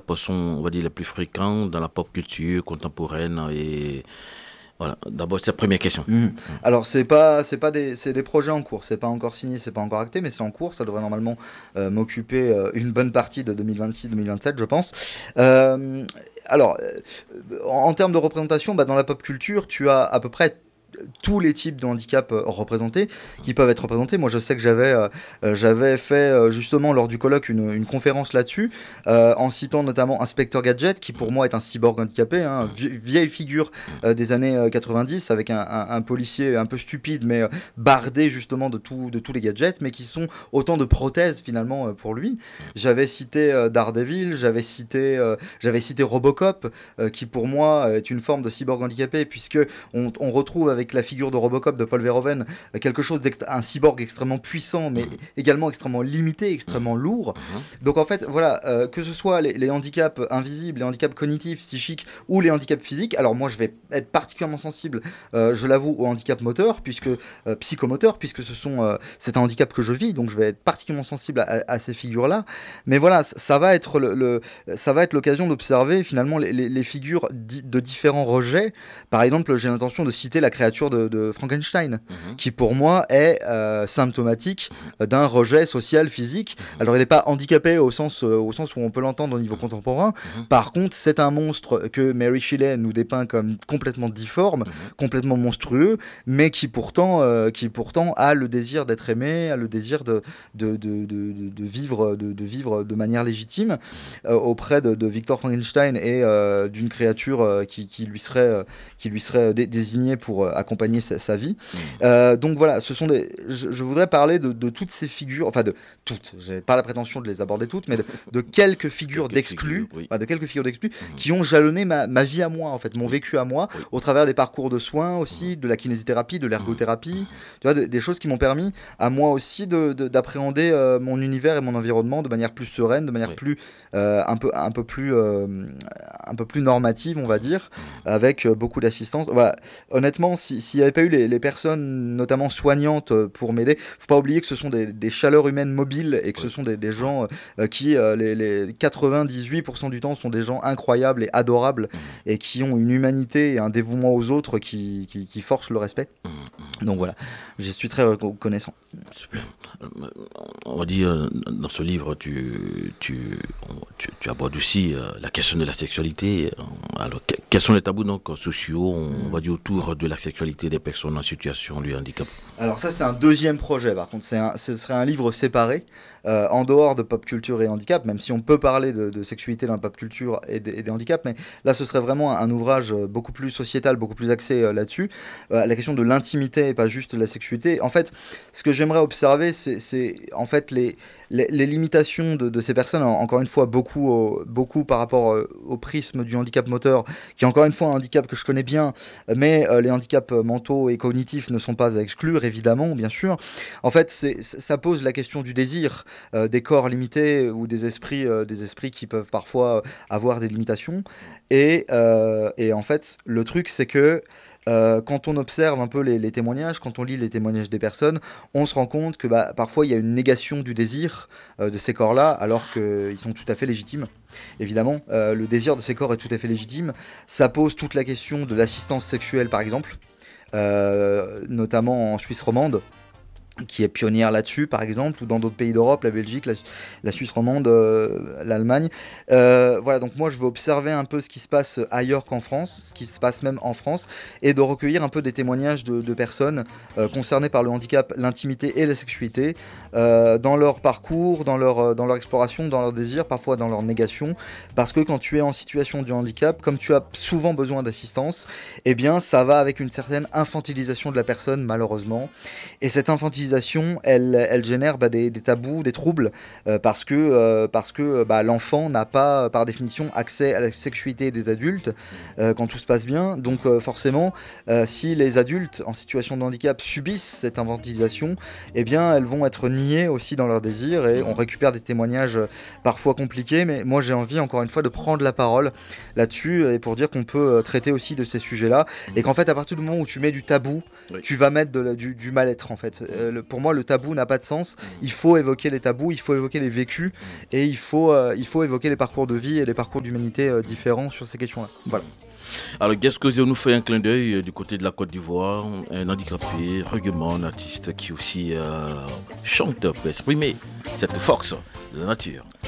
sont, on va dire, les plus fréquents dans la pop culture contemporaine et voilà. D'abord, c'est la première question. Mhm. Alors c'est des projets en cours, c'est pas encore signé, c'est pas encore acté, mais c'est en cours. Ça devrait normalement m'occuper une bonne partie de 2026-2027, je pense. Euh, en termes de représentation, dans la pop culture, tu as à peu près tous les types de handicap représentés, qui peuvent être représentés. Moi, je sais que j'avais fait justement lors du colloque une conférence là-dessus, en citant notamment Inspecteur Gadget, qui pour moi est un cyborg handicapé, hein, vieille figure des années 90, avec un policier un peu stupide, mais bardé justement de tous les gadgets, mais qui sont autant de prothèses finalement pour lui. J'avais cité Daredevil, j'avais cité Robocop, qui pour moi est une forme de cyborg handicapé, puisque on retrouve avec la figure de Robocop de Paul Verhoeven quelque chose un cyborg extrêmement puissant, mais également extrêmement limité, extrêmement lourd. Donc en fait, voilà, que ce soit les handicaps invisibles, les handicaps cognitifs, psychiques ou les handicaps physiques. Alors moi, je vais être particulièrement sensible, je l'avoue, au handicap moteur, psychomoteur, puisque c'est un handicap que je vis, donc je vais être particulièrement sensible à ces figures-là. Mais voilà, ça va être l'occasion d'observer finalement les figures de différents rejets. Par exemple, j'ai l'intention de citer la créature de Frankenstein, qui pour moi est symptomatique d'un rejet social, physique. Alors il n'est pas handicapé au sens où on peut l'entendre au niveau contemporain. Par contre, c'est un monstre que Mary Shelley nous dépeint comme complètement difforme, complètement monstrueux, mais qui pourtant a le désir d'être aimé, a le désir de vivre de manière légitime auprès de Victor Frankenstein et d'une créature qui lui serait désignée pour accompagner sa vie. Donc voilà, je voudrais parler de toutes ces figures, enfin de toutes, j'ai pas la prétention de les aborder toutes, mais de quelques figures d'exclus, de quelques figures d'exclus qui ont jalonné ma vie à moi, en fait, mon vécu à moi, au travers des parcours de soins aussi, de la kinésithérapie, de l'ergothérapie, tu vois, des choses qui m'ont permis à moi aussi d'appréhender mon univers et mon environnement de manière plus sereine, de manière plus un peu plus normative, on va dire, avec beaucoup d'assistance. Voilà. Honnêtement, s'il n'y avait pas eu les personnes, notamment soignantes, pour m'aider, faut pas oublier que ce sont des chaleurs humaines mobiles et que ce sont des gens qui, les 98% du temps, sont des gens incroyables et adorables et qui ont une humanité et un dévouement aux autres qui forcent le respect. Donc voilà, je suis très reconnaissant. Super. On va dire, dans ce livre, tu abordes aussi la question de la sexualité. Alors, quels sont les tabous donc, sociaux, on va dire, autour de la sexualité des personnes en situation de handicap? Alors ça, c'est un deuxième projet, par contre. Ce serait un livre séparé, en dehors de pop culture et handicap, même si on peut parler de sexualité dans la pop culture et des handicaps, mais là, ce serait vraiment un ouvrage beaucoup plus sociétal, beaucoup plus axé là-dessus. La question de l'intimité et pas juste de la sexualité. En fait, ce que j'aimerais observer, c'est en fait les limitations de ces personnes, encore une fois, beaucoup par rapport au prisme du handicap moteur, qui est encore une fois un handicap que je connais bien, mais les handicaps mentaux et cognitifs ne sont pas à exclure, évidemment, bien sûr. En fait, ça pose la question du désir, des corps limités ou des esprits qui peuvent parfois avoir des limitations. Et en fait, le truc, c'est que quand on observe un peu les témoignages, quand on lit les témoignages des personnes, on se rend compte que parfois il y a une négation du désir de ces corps-là, alors qu'ils sont tout à fait légitimes. Évidemment, le désir de ces corps est tout à fait légitime. Ça pose toute la question de l'assistance sexuelle, par exemple, notamment en Suisse romande, qui est pionnière là-dessus, par exemple, ou dans d'autres pays d'Europe, la Belgique, la Suisse romande, l'Allemagne. Voilà, donc moi je veux observer un peu ce qui se passe ailleurs qu'en France, ce qui se passe même en France, et de recueillir un peu des témoignages de personnes concernées par le handicap, l'intimité et la sexualité, dans leur parcours, dans leur exploration, dans leur désir, parfois dans leur négation, parce que quand tu es en situation de handicap, comme tu as souvent besoin d'assistance, eh bien ça va avec une certaine infantilisation de la personne, malheureusement, et cette infantilisation, elle génère des tabous, des troubles, parce que l'enfant n'a pas, par définition, accès à la sexualité des adultes quand tout se passe bien. Donc forcément, si les adultes en situation de handicap subissent cette infantilisation, eh bien, elles vont être niées aussi dans leurs désirs, et on récupère des témoignages parfois compliqués. Mais moi, j'ai envie, encore une fois, de prendre la parole là-dessus, et pour dire qu'on peut traiter aussi de ces sujets-là, et qu'en fait, à partir du moment où tu mets du tabou, tu vas mettre du mal-être, en fait. pour moi, le tabou n'a pas de sens. Il faut évoquer les tabous, il faut évoquer les vécus, et il faut évoquer les parcours de vie et les parcours d'humanité différents sur ces questions-là. Voilà. Alors, Gascosio nous fait un clin d'œil du côté de la Côte d'Ivoire, un handicapé, rugement, un artiste qui aussi chante pour exprimer cette force de la nature.